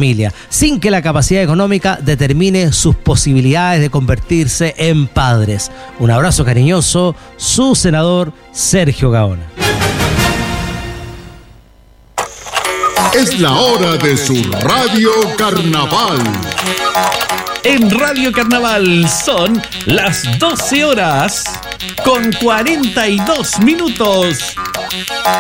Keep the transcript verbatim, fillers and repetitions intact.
familia, sin que la capacidad económica determine sus posibilidades de convertirse en padres. Un abrazo cariñoso, su senador Sergio Gaona. Es la hora de su Radio Carnaval. En Radio Carnaval son las doce horas con cuarenta y dos minutos.